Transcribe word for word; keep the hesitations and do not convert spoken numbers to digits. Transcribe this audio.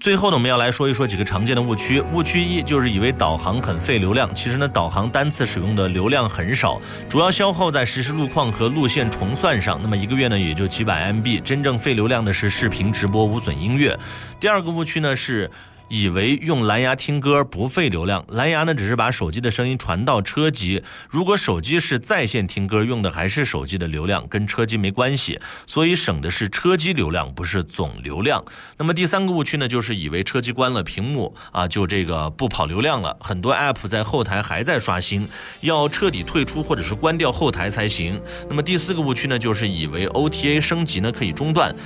最后呢，我们要来说一说几个常见的误区。误区一就是以为导航很费流量，其实呢，导航单次使用的流量很少，主要消耗在实时路况和路线重算上。那么一个月呢，也就几百 M B， 真正费流量的是视频直播无损音乐。第二个误区呢是以为用蓝牙听歌不费流量，蓝牙呢只是把手机的声音传到车机，如果手机是在线听歌，用的还是手机的流量，跟车机没关系，所以省的是车机流量，不是总流量。那么第三个误区呢，就是以为车机关了屏幕啊，就这个不跑流量了，很多 App 在后台还在刷新，要彻底退出或者是关掉后台才行。那么第四个误区呢，就是以为 O T A 升级呢可以中断，